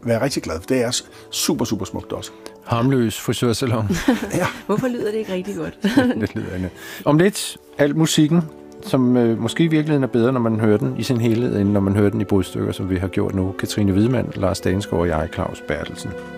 være rigtig glad, for det er super, super smukt også. Harmløs frisørsalon. Ja. Hvorfor lyder det ikke rigtig godt? Det lyder andet. Om lidt, al musikken, som måske i virkeligheden er bedre, når man hører den i sin helhed, end når man hører den i brudstykker, som vi har gjort nu. Katrine Hvidmann, Lars Daneskov og jeg, Claus Berthelsen.